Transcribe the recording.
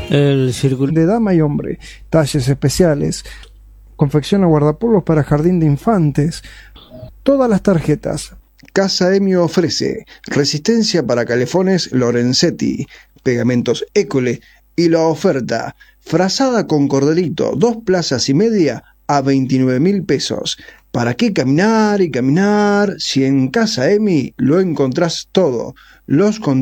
El círculo de dama y hombre, talles especiales, confecciona guardapolvos para jardín de infantes, todas las tarjetas. Casa Emi ofrece resistencia para calefones Lorenzetti, pegamentos École y la oferta, frazada con cordelito, 2 plazas y media a 29.000 pesos. ¿Para qué caminar y caminar si en Casa Emi lo encontrás todo? Los